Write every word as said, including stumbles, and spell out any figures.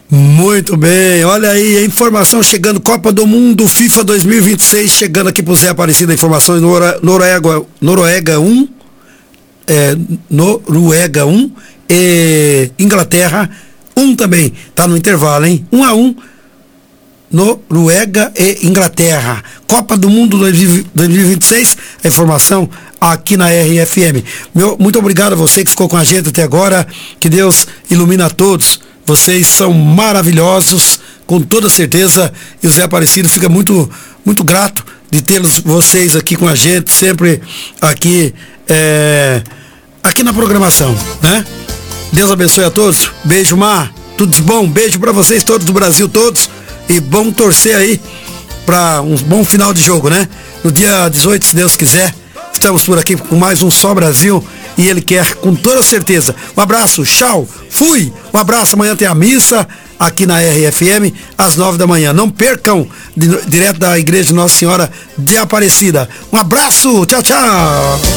Muito bem, olha aí, a informação chegando, Copa do Mundo, FIFA dois mil e vinte e seis, chegando aqui pro Zé Aparecido, informações, Nora, Noruega, Noruega um, é, Noruega um, e Inglaterra um também, tá no intervalo, hein? um a um, Noruega e Inglaterra, Copa do Mundo dois mil e vinte e seis, a informação aqui na R F M. Meu, muito obrigado a você que ficou com a gente até agora, que Deus ilumina a todos. Vocês são maravilhosos, com toda certeza, e o Zé Aparecido fica muito, muito grato de tê-los vocês aqui com a gente, sempre aqui, é, aqui na programação, né? Deus abençoe a todos, beijo, Mar, tudo de bom, beijo para vocês todos do Brasil, todos, e bom torcer aí para um bom final de jogo, né? No dia dezoito, se Deus quiser, estamos por aqui com mais um Só Brasil, e Ele quer com toda certeza. Um abraço, tchau, fui, um abraço, amanhã tem a missa aqui na R F M, às nove da manhã. Não percam, de, direto da Igreja Nossa Senhora de Aparecida. Um abraço, tchau, tchau.